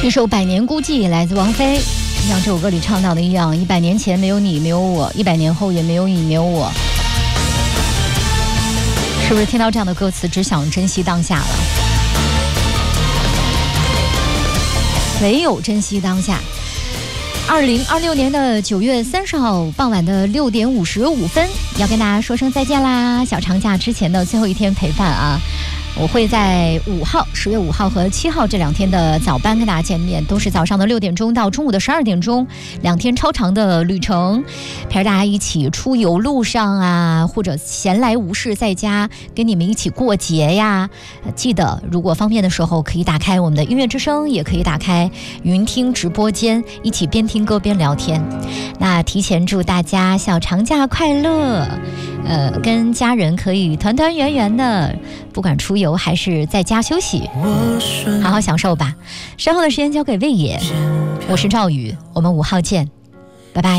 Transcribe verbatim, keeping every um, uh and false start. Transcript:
一首《百年孤寂》来自王菲，像这首歌里唱到的一样，一百年前没有你没有我，一百年后也没有你没有我。是不是听到这样的歌词只想珍惜当下了？唯有珍惜当下。二零二六年的九月三十号傍晚的六点五十五分，要跟大家说声再见啦！小长假之前的最后一天陪伴啊，我会在五号、十月五号和七号这两天的早班跟大家见面，都是早上的六点钟到中午的十二点钟，两天超长的旅程，陪着大家一起出游路上啊，或者闲来无事在家跟你们一起过节呀。记得如果方便的时候，可以打开我们的音乐之声，也可以打开云听直播间，一起边听歌边聊天。那提前祝大家小长假快乐，呃，跟家人可以团团圆圆的，不管出游还是在家休息，好好享受吧。稍后的时间交给魏野，我是赵宇，我们五号见。